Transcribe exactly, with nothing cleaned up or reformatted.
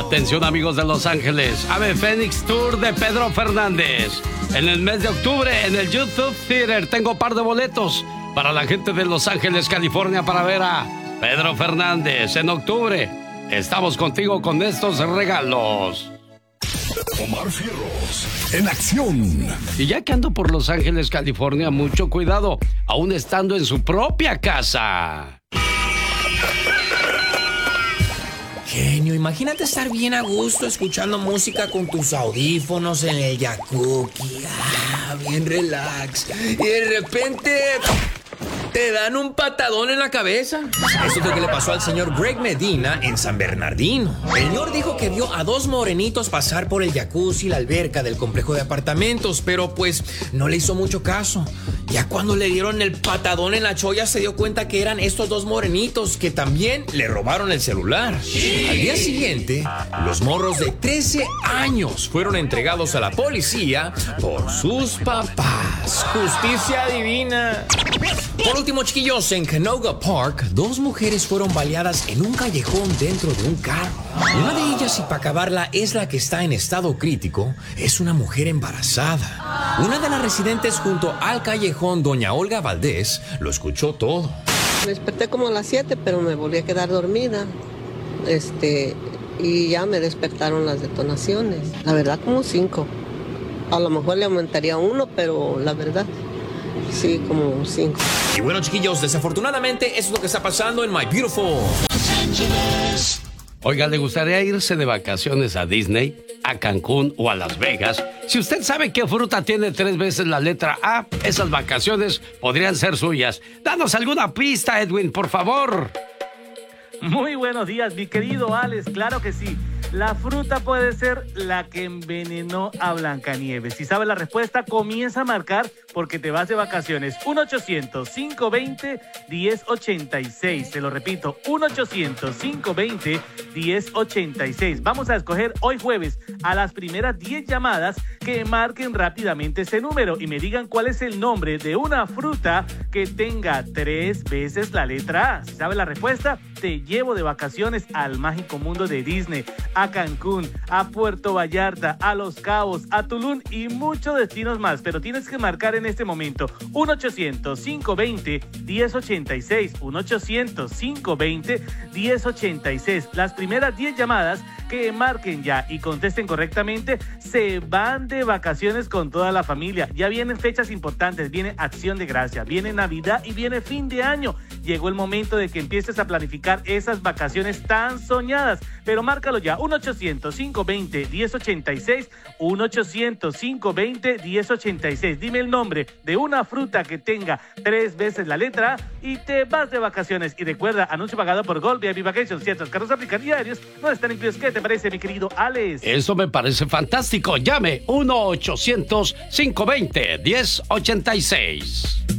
Atención amigos de Los Ángeles, Ave Fénix Tour de Pedro Fernández. En el mes de octubre en el YouTube Theater tengo par de boletos para la gente de Los Ángeles, California, para ver a Pedro Fernández en octubre. Estamos contigo con estos regalos. Omar Fierros, en acción. Y ya que ando por Los Ángeles, California, mucho cuidado, aún estando en su propia casa. Genio, imagínate estar bien a gusto escuchando música con tus audífonos en el jacuzzi, ah, bien relax, y de repente te dan un patadón en la cabeza. Eso es lo que le pasó al señor Greg Medina en San Bernardino. El señor dijo que vio a dos morenitos pasar por el jacuzzi y la alberca del complejo de apartamentos, pero pues no le hizo mucho caso. Ya cuando le dieron el patadón en la cholla se dio cuenta que eran estos dos morenitos que también le robaron el celular. Al día siguiente, los morros de trece años fueron entregados a la policía por sus papás. Justicia divina. Por último, chiquillos, en Canoga Park, dos mujeres fueron baleadas en un callejón dentro de un carro. Una de ellas, y para acabarla, es la que está en estado crítico, es una mujer embarazada. Una de las residentes junto al callejón, doña Olga Valdés, lo escuchó todo. Me desperté como a las siete, pero me volví a quedar dormida. Este, y ya me despertaron las detonaciones. La verdad, como cinco. A lo mejor le aumentaría uno, pero la verdad, sí, como cinco. Y bueno, chiquillos, desafortunadamente eso es lo que está pasando en My Beautiful Los Ángeles. Oiga, ¿le gustaría irse de vacaciones a Disney, a Cancún o a Las Vegas? Si usted sabe qué fruta tiene tres veces la letra A, esas vacaciones podrían ser suyas. Danos alguna pista, Edwin, por favor. Muy buenos días, mi querido Alex, claro que sí. La fruta puede ser la que envenenó a Blancanieves. Si sabes la respuesta, comienza a marcar porque te vas de vacaciones. uno ochocientos, cinco veinte, diez ochenta y seis. Se lo repito, uno ochocientos, cinco veinte, diez ochenta y seis. Vamos a escoger hoy jueves a las primeras diez llamadas que marquen rápidamente ese número y me digan cuál es el nombre de una fruta que tenga tres veces la letra A. Si sabes la respuesta, te llevo de vacaciones al mágico mundo de Disney, a Cancún, a Puerto Vallarta, a Los Cabos, a Tulum y muchos destinos más. Pero tienes que marcar en este momento uno ochocientos, cinco veinte, diez ochenta y seis, uno ochocientos, cinco veinte, diez ochenta y seis. Las primeras diez llamadas que marquen ya y contesten correctamente se van de vacaciones con toda la familia. Ya vienen fechas importantes, viene Acción de Gracia, viene Navidad y viene fin de año. Llegó el momento de que empieces a planificar esas vacaciones tan soñadas, pero márcalo ya, uno ochocientos, cinco veinte, diez ochenta y seis, uno ochocientos, cinco veinte, diez ochenta y seis. Dime el nombre de una fruta que tenga tres veces la letra A y te vas de vacaciones. Y recuerda, anuncio pagado por Gold V I P Vacations. Ciertos carros aplican diarios, no están incluidos. ¿Qué te parece, mi querido Alex? Eso me parece fantástico. Llame uno ochocientos, cinco veinte, diez ochenta y seis.